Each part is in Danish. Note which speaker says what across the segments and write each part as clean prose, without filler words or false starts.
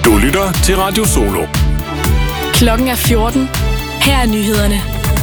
Speaker 1: Du lytter til Radio Solo.
Speaker 2: Klokken er 14. Her er nyhederne.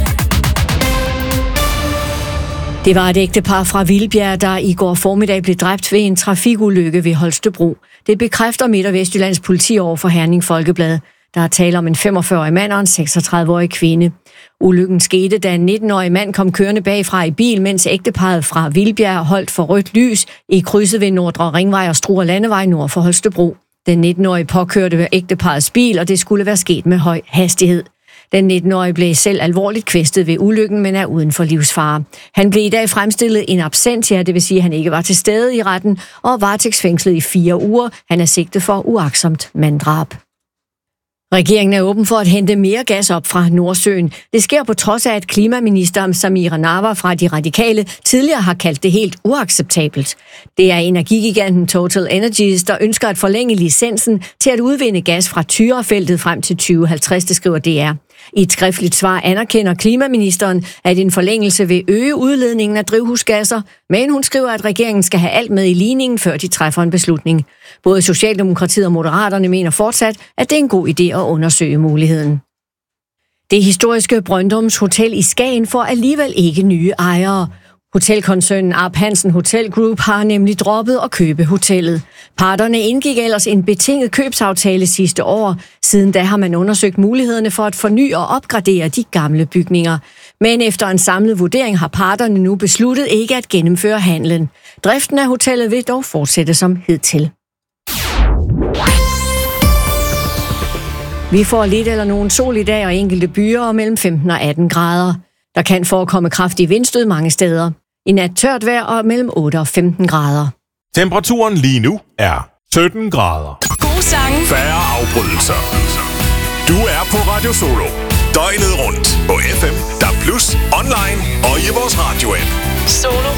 Speaker 3: Det var et ægtepar fra Vildbjerg, der i går formiddag blev dræbt ved en trafikulykke ved Holstebro. Det bekræfter Midt- og Vestjyllands politi over for Herning Folkeblad. Der er tale om en 45-årig mand og en 36-årig kvinde. Ulykken skete, da en 19-årig mand kom kørende bagfra i bil, mens ægteparret fra Vildbjerg holdt for rødt lys i krydset ved Nordre Ringvej og Struer Landevej nord for Holstebro. Den 19-årige påkørte ved ægteparrets bil, og det skulle være sket med høj hastighed. Den 19-årige blev selv alvorligt kvæstet ved ulykken, men er uden for livsfare. Han blev i dag fremstillet in absentia, det vil sige, at han ikke var til stede i retten, og varetægtsfængslet i 4 uger. Han er sigtet for uagtsomt manddrab. Regeringen er åben for at hente mere gas op fra Nordsøen. Det sker på trods af, at klimaminister Samira Nawa fra De Radikale tidligere har kaldt det helt uacceptabelt. Det er energigiganten Total Energies, der ønsker at forlænge licensen til at udvinde gas fra Tyrafeltet frem til 2050, det skriver DR. I et skriftligt svar anerkender klimaministeren, at en forlængelse vil øge udledningen af drivhusgasser, men hun skriver, at regeringen skal have alt med i ligningen, før de træffer en beslutning. Både Socialdemokratiet og Moderaterne mener fortsat, at det er en god idé at undersøge muligheden. Det historiske Brøndums Hotel i Skagen får alligevel ikke nye ejere. Hotelkoncernen Arp Hansen Hotel Group har nemlig droppet at købe hotellet. Parterne indgik ellers en betinget købsaftale sidste år. Siden da har man undersøgt mulighederne for at forny og opgradere de gamle bygninger. Men efter en samlet vurdering har parterne nu besluttet ikke at gennemføre handlen. Driften af hotellet vil dog fortsætte som hidtil. Vi får lidt eller nogen sol i dag og enkelte byer og mellem 15 og 18 grader. Der kan forekomme kraftig vindstød mange steder. I nat tørt vejr og mellem 8 og 15 grader.
Speaker 1: Temperaturen lige nu er 17 grader.
Speaker 2: Gode sange.
Speaker 1: Færre afbrydelser. Du er på Radio Solo. Døgnet rundt på FM, DAB+, online og i vores radio-app.
Speaker 2: Solo